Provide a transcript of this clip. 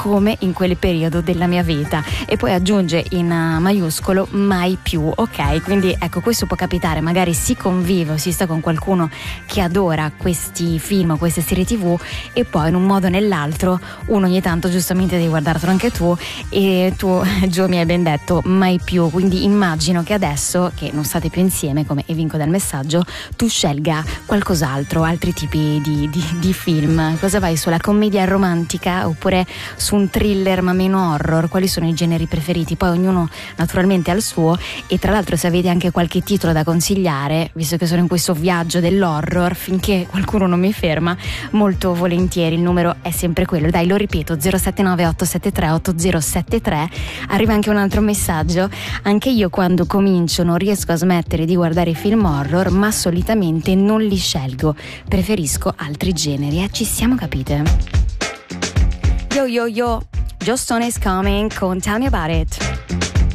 come in quel periodo della mia vita, e poi aggiunge in maiuscolo mai più. Ok, quindi ecco, questo può capitare, magari si convive o si sta con qualcuno che adora questi film, queste serie TV, e poi in un modo o nell'altro uno ogni tanto giustamente devi guardartelo anche tu, e tu, Gio, mi hai ben detto mai più, quindi immagino che adesso che non state più insieme, come evinco dal messaggio, tu scelga qualcos'altro, altri tipi di film. Cosa vai, sulla commedia romantica oppure su un thriller ma meno horror? Quali sono i generi preferiti? Poi ognuno naturalmente ha il suo, e tra l'altro se avete anche qualche titolo da consigliare, visto che sono in questo viaggio dell'horror, finché qualcuno non mi ferma, molto volentieri. Il numero è sempre quello, dai, lo ripeto, 079 873 8073. Arriva anche un altro messaggio: anche io quando comincio non riesco a smettere di guardare film horror, ma solitamente non li scelgo, preferisco altri generi. Ci siamo capite? Yo yo yo, Joe Stone is coming con Tell Me About It.